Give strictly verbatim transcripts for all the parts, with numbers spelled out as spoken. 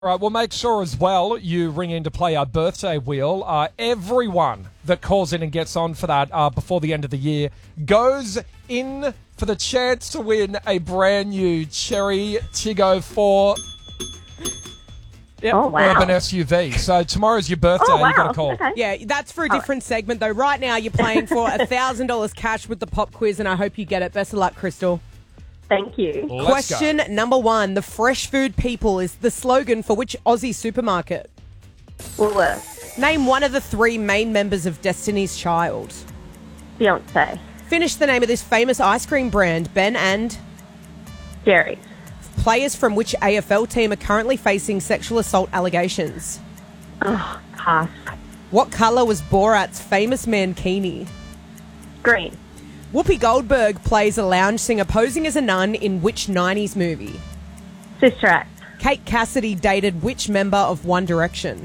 All right, we'll make sure as well you ring in to play our birthday wheel. Uh, everyone that calls in and gets on for that uh, before the end of the year goes in for the chance to win a brand new Cherry Tiggo four Yep. Oh, wow. Urban S U V. So tomorrow's your birthday. Oh, wow. You got to call. Okay. Yeah, that's for a different segment, though. Right now, you're playing for one thousand dollars cash with the pop quiz, and I hope you get it. Best of luck, Crystal. Thank you. Let's Question go. number one. The fresh food people is the slogan for which Aussie supermarket? Woolworths. Name one of the three main members of Destiny's Child. Beyonce. Finish the name of this famous ice cream brand, Ben and... Jerry. Players from which A F L team are currently facing sexual assault allegations? Oh, pass. What colour was Borat's famous mankini? Green. Whoopi Goldberg plays a lounge singer posing as a nun in which nineties movie? Sister Act. Kate Cassidy dated which member of One Direction?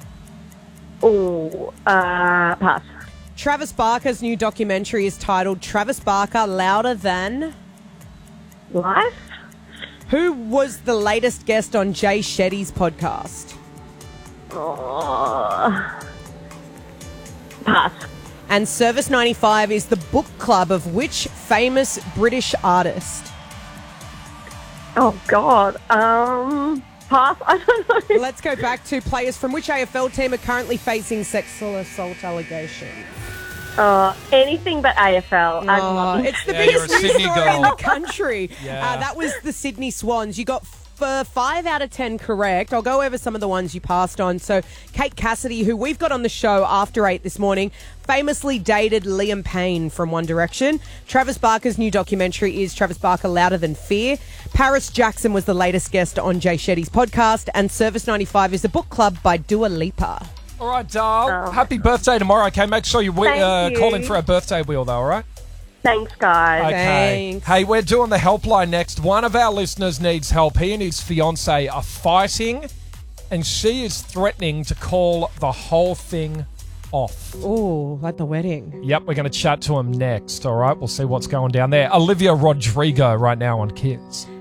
Oh, uh, pass. Travis Barker's new documentary is titled Travis Barker Louder Than... Life? Who was the latest guest on Jay Shetty's podcast? Oh. Pass. And Service ninety-five is the book club of which famous British artist? Oh, God. Um, pass. I don't know. Let's go back to players from which A F L team are currently facing sexual assault allegations. Uh, anything but A F L. Oh, it's the Yeah, you're biggest a news Sydney story girl. in the country. Yeah. Uh, that was the Sydney Swans. You got f- five out of ten correct. I'll go over some of the ones you passed on. So Kate Cassidy, who we've got on the show after eight this morning, famously dated Liam Payne from One Direction. Travis Barker's new documentary is Travis Barker Louder Than Fear. Paris Jackson was the latest guest on Jay Shetty's podcast. And Service ninety-five is a book club by Dua Lipa. All right, Dal. Oh. Happy birthday tomorrow, okay? Make sure you, wi- uh, Thank you. call in for our birthday wheel, though, all right? Thanks, guys. Okay. Thanks. Hey, we're doing the helpline next. One of our listeners needs help. He and his fiancée are fighting, and she is threatening to call the whole thing off. Oh, like the wedding. Yep, we're going to chat to him next, all right? We'll see what's going down there. Olivia Rodrigo right now on Kids.